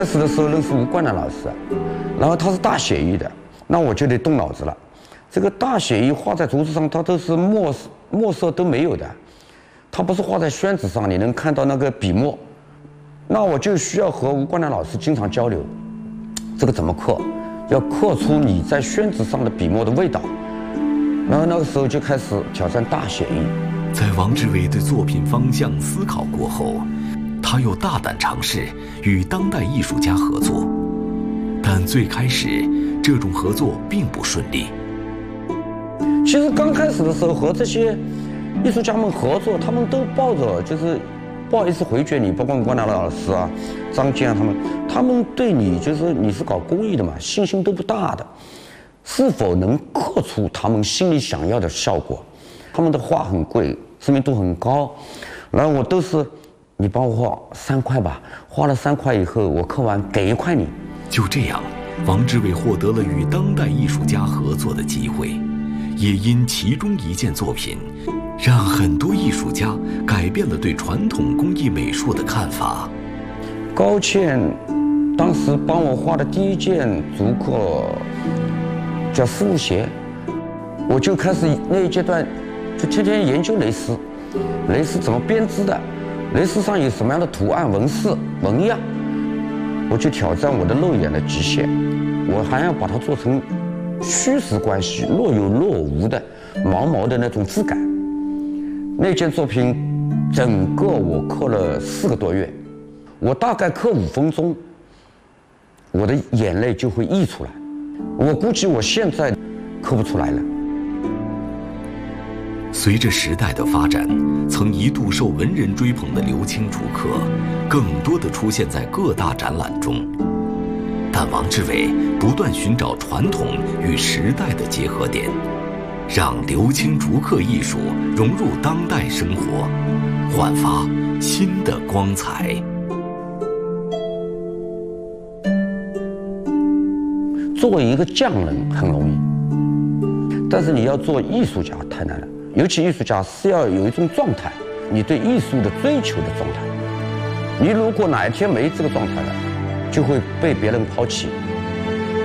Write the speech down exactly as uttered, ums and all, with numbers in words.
开始的时候认识吴冠南老师，然后他是大写意的，那我就得动脑子了。这个大写意画在竹子上，它都是墨墨色都没有的，它不是画在宣纸上，你能看到那个笔墨。那我就需要和吴冠南老师经常交流，这个怎么刻？要刻出你在宣纸上的笔墨的味道。然后那个时候就开始挑战大写意。 在王志伟对作品方向思考过后，他又大胆尝试与当代艺术家合作，但最开始这种合作并不顺利。 其实刚开始的时候和这些艺术家们合作，他们都抱着就是不好意思回绝你，包括吴冠南老师啊、张坚啊他们，他们对你就是你是搞公益的嘛，信心都不大的，是否能刻出他们心里想要的效果？他们的画很贵，知名度很高，然后我都是你帮我画三块吧，花了三块以后，我刻完给一块你。 就这样，王志伟获得了与当代艺术家合作的机会，也因其中一件作品，让很多艺术家改变了对传统工艺美术的看法。 高倩当时帮我画的第一件竹刻叫丝路鞋，我就开始那一阶段就天天研究蕾丝，蕾丝怎么编织的，蕾丝上有什么样的图案、纹饰、纹样，我就挑战我的肉眼的极限，我还要把它做成虚实关系若有若无的毛毛的那种质感。那件作品整个我刻了四个多月，我大概刻五分钟，我的眼泪就会溢出来，我估计我现在刻不出来了。 随着时代的发展，曾一度受文人追捧的刘青竹刻，更多的出现在各大展览中。但王志伟不断寻找传统与时代的结合点，让刘青竹刻艺术融入当代生活，焕发新的光彩。 作为一个匠人很容易，但是你要做艺术家太难了。尤其艺术家是要有一种状态，你对艺术的追求的状态。你如果哪一天没这个状态了，就会被别人抛弃。